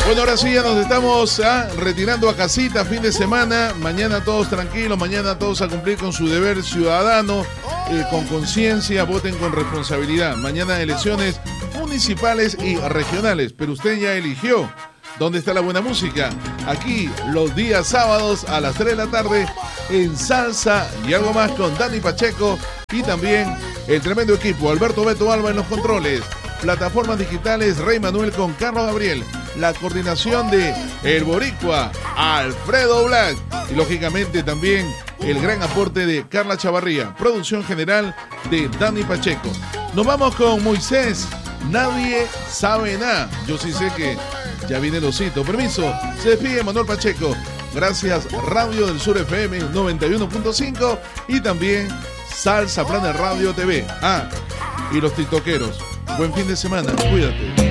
Bueno, ahora sí ya nos estamos retirando a casita, fin de semana. Mañana todos tranquilos, mañana todos a cumplir con su deber ciudadano, con conciencia, voten con responsabilidad. Mañana elecciones municipales y regionales, pero usted ya eligió. ¿Dónde está la buena música? Aquí, los días sábados a las 3 de la tarde, en Salsa y Algo Más con Dani Pacheco y también el tremendo equipo, Alberto Beto Alba en los controles. Plataformas digitales, Rey Manuel con Carlos Gabriel. La coordinación de El Boricua, Alfredo Black. Y lógicamente también el gran aporte de Carla Chavarría. Producción general de Dani Pacheco. Nos vamos con Moisés. Nadie sabe nada. Yo sí sé que ya viene el osito. Permiso. Se despide Manuel Pacheco. Gracias Radio del Sur FM 91.5 y también Salsa Planet Radio TV. Y los tiktokeros. Buen fin de semana. Cuídate.